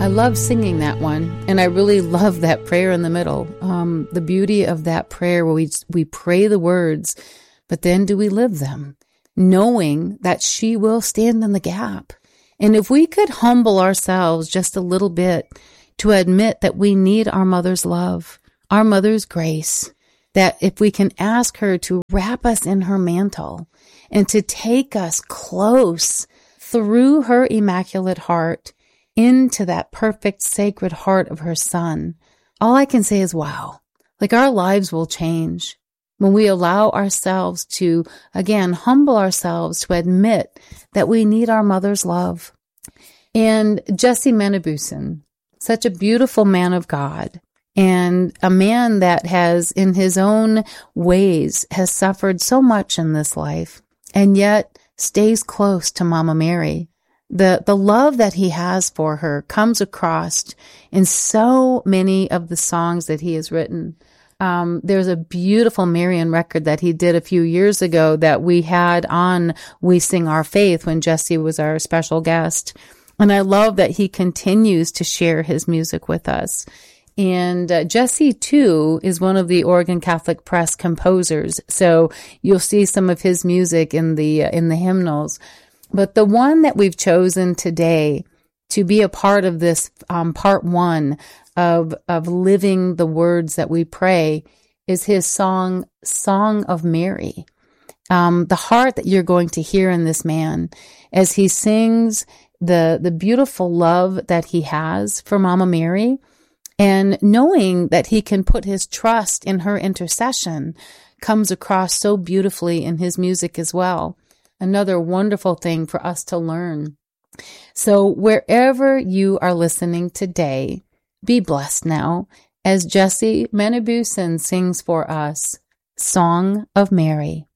I love singing that one, and I really love that prayer in the middle. The beauty of that prayer where we pray the words, but then do we live them, knowing that she will stand in the gap. And if we could humble ourselves just a little bit to admit that we need our mother's love, our mother's grace, that if we can ask her to wrap us in her mantle and to take us close through her immaculate heart into that perfect sacred heart of her son, all I can say is, wow, like our lives will change when we allow ourselves to, again, humble ourselves to admit that we need our mother's love. And Jesse Menabusen, such a beautiful man of God, and a man that has, in his own ways, has suffered so much in this life, and yet stays close to Mama Mary. The love that he has for her comes across in so many of the songs that he has written. There's a beautiful Marian record that he did a few years ago that we had on We Sing Our Faith when Jesse was our special guest. And I love that he continues to share his music with us. And Jesse, too, is one of the Oregon Catholic Press composers. So you'll see some of his music in the hymnals. But the one that we've chosen today to be a part of this part one of living the words that we pray is his Song of Mary. The heart that you're going to hear in this man as he sings the beautiful love that he has for Mama Mary, and knowing that he can put his trust in her intercession comes across so beautifully in his music as well. Another wonderful thing for us to learn. So wherever you are listening today, be blessed now as Jesse Menabusen sings for us, Song of Mary.